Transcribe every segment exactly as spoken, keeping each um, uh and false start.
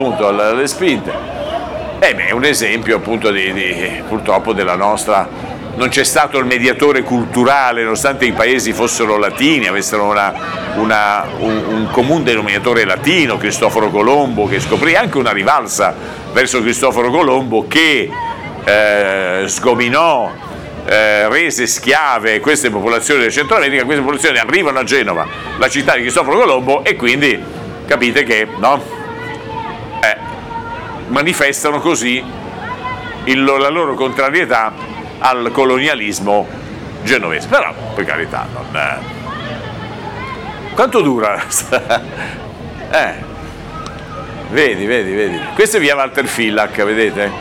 appunto alle spinte. Eh beh, è un esempio appunto di, di, purtroppo della nostra. Non c'è stato il mediatore culturale, nonostante i paesi fossero latini, avessero una, una, un, un comune denominatore latino, Cristoforo Colombo, che scoprì anche una rivalsa verso Cristoforo Colombo, che eh, sgominò, eh, rese schiave queste popolazioni del Centro America. Queste popolazioni arrivano a Genova, la città di Cristoforo Colombo, e quindi capite che no, eh, manifestano così il, la loro contrarietà al colonialismo genovese. Però, per carità, non è... Quanto dura? eh. Vedi, vedi, vedi. Questa è via Walter Villach, vedete?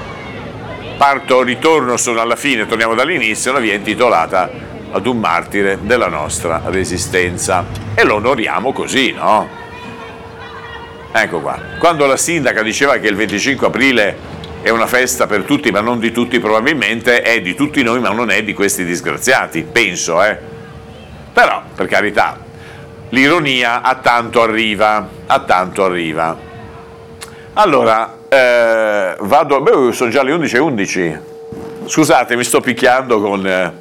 Parto, ritorno, sono alla fine, torniamo dall'inizio, una via intitolata ad un martire della nostra resistenza. E lo onoriamo così, no? Ecco qua. Quando la sindaca diceva che il venticinque aprile è una festa per tutti, ma non di tutti probabilmente, è di tutti noi, ma non è di questi disgraziati, penso, eh. Però, per carità, l'ironia a tanto arriva, a tanto arriva. Allora, eh, vado, beh, sono già le undici e undici, scusate, mi sto picchiando con, eh,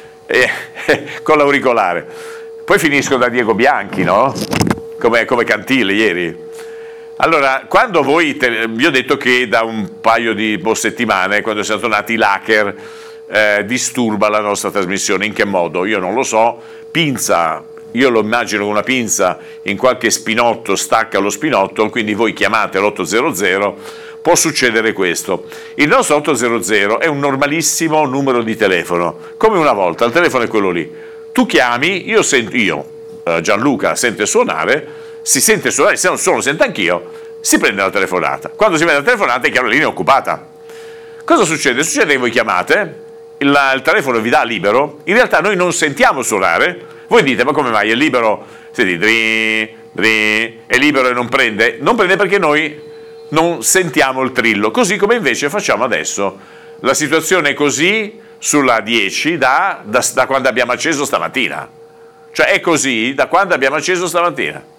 eh, con l'auricolare. Poi finisco da Diego Bianchi, no? Come, come Cantile ieri. Allora, quando voi, te, vi ho detto che da un paio di settimane, quando siamo tornati, l'hacker eh, disturba la nostra trasmissione. In che modo? Io non lo so. Pinza, io lo immagino con una pinza in qualche spinotto, stacca lo spinotto, quindi voi chiamate l'otto zero zero, può succedere questo. Il nostro otto zero zero è un normalissimo numero di telefono, come una volta, il telefono è quello lì. Tu chiami, io, sento, io eh, Gianluca, sente suonare, si sente suonare, se non suono sento anch'io, si prende la telefonata. Quando si prende la telefonata è chiaro, la linea è occupata. Cosa succede? Succede che voi chiamate, il, il telefono vi dà libero, in realtà noi non sentiamo suonare, voi dite ma come mai è libero? Senti, dri, dri, è libero e non prende? Non prende perché noi non sentiamo il trillo, così come invece facciamo adesso. La situazione è così sulla dieci da, da, da quando abbiamo acceso stamattina, cioè è così da quando abbiamo acceso stamattina.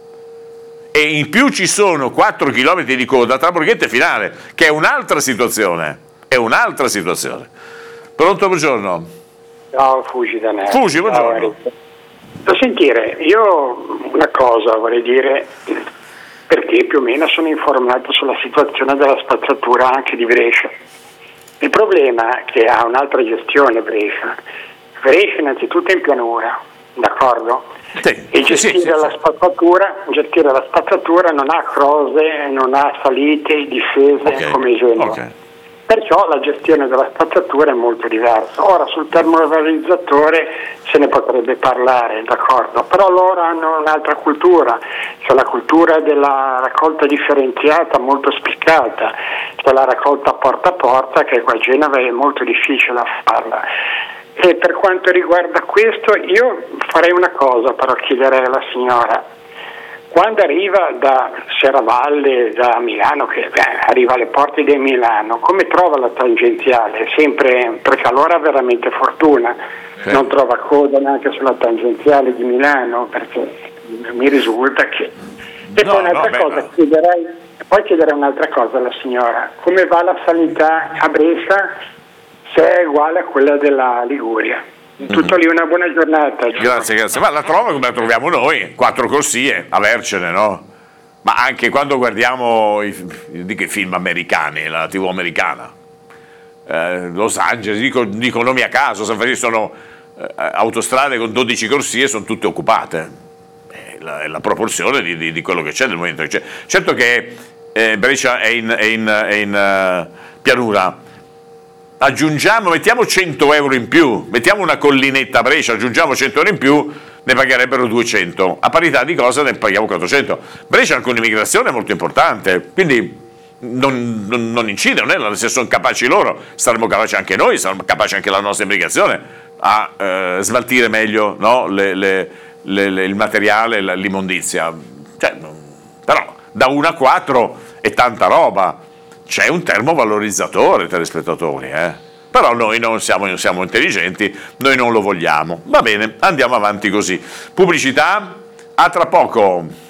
E in più ci sono quattro chilometri di coda tra Borghetto e Finale, che è un'altra situazione, è un'altra situazione. Pronto, buongiorno. Ciao Fugi da me. Fugi, buongiorno. Da sentire, io una cosa vorrei dire, perché più o meno sono informato sulla situazione della spazzatura anche di Brescia. Il problema è che ha un'altra gestione Brescia. Brescia innanzitutto è in pianura, d'accordo? Sì, e gestire, sì, sì, la sì. Spazzatura, gestire la spazzatura non ha crose, non ha salite, discese, okay. come Genova. Okay. Perciò la gestione della spazzatura è molto diversa. Ora sul termovalorizzatore se ne potrebbe parlare, d'accordo, però loro hanno un'altra cultura, c'è la cultura della raccolta differenziata molto spiccata, c'è la raccolta porta a porta che qua a Genova è molto difficile a farla. E per quanto riguarda questo io farei una cosa, però chiederei alla signora, quando arriva da Serravalle, da Milano, che beh, arriva alle porte di Milano, come trova la tangenziale? Sempre, perché allora ha veramente fortuna, sì. Non trova coda neanche sulla tangenziale di Milano, perché mi risulta che... E no, poi un'altra no, cosa, beh, chiederei, poi chiederei un'altra cosa alla signora, come va la sanità a Brescia? Se è uguale a quella della Liguria. Tutto lì, una buona giornata. Grazie, grazie. Ma la trova come la troviamo noi? Quattro corsie, avercene, no? Ma anche quando guardiamo i, dico, i film americani, la tivù americana, eh, Los Angeles, dico, dico nomi a caso, San Francisco, sono eh, autostrade con dodici corsie, sono tutte occupate. È la, è la proporzione di, di, di quello che c'è nel momento che c'è. Certo che eh, Brescia è in, è in, è in uh, pianura. Aggiungiamo, mettiamo cento euro in più, mettiamo una collinetta a Brescia, aggiungiamo cento euro in più, ne pagherebbero duecento, a parità di cosa ne paghiamo quattrocento. Brescia anche un'immigrazione molto importante, quindi non, non, non incide, non è, se sono capaci loro, saremmo capaci anche noi, saremmo capaci anche la nostra immigrazione a eh, smaltire meglio, no? le, le, le, le, il materiale, l'immondizia. Cioè, però da uno a quattro è tanta roba. C'è un termovalorizzatore, telespettatori, eh? Però noi non siamo, non siamo intelligenti, noi non lo vogliamo. Va bene, andiamo avanti così. Pubblicità, a tra poco.